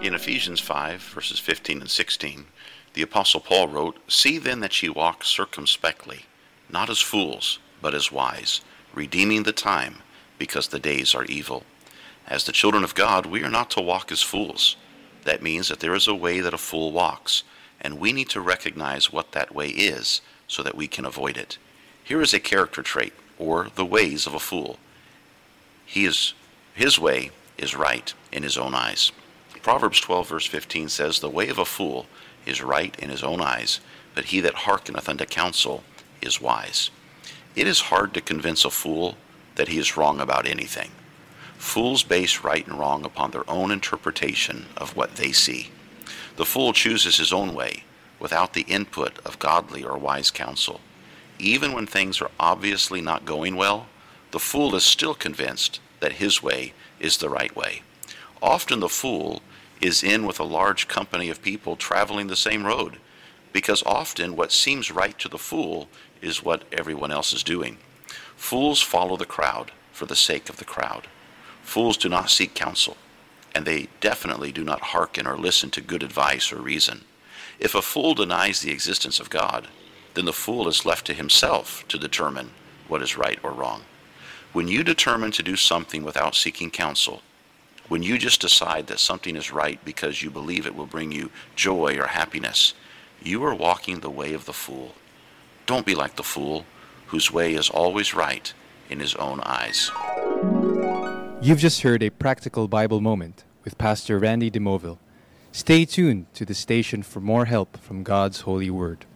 In Ephesians 5, verses 15 and 16, the Apostle Paul wrote, "See then that ye walk circumspectly, not as fools, but as wise, redeeming the time, because the days are evil." As the children of God, we are not to walk as fools. That means that there is a way that a fool walks, and we need to recognize what that way is so that we can avoid it. Here is a character trait, or the ways of a fool. His way is right in his own eyes. Proverbs 12, verse 15 says, "The way of a fool is right in his own eyes, but he that hearkeneth unto counsel is wise." It is hard to convince a fool that he is wrong about anything. Fools base right and wrong upon their own interpretation of what they see. The fool chooses his own way without the input of godly or wise counsel. Even when things are obviously not going well, the fool is still convinced that his way is the right way. Often the fool is in with a large company of people traveling the same road, because often what seems right to the fool is what everyone else is doing. Fools follow the crowd for the sake of the crowd. Fools do not seek counsel, and they definitely do not hearken or listen to good advice or reason. If a fool denies the existence of God, then the fool is left to himself to determine what is right or wrong. When you determine to do something without seeking counsel, when you just decide that something is right because you believe it will bring you joy or happiness, you are walking the way of the fool. Don't be like the fool, whose way is always right in his own eyes. You've just heard a practical Bible moment with Pastor Randy DeMoville. Stay tuned to the station for more help from God's holy word.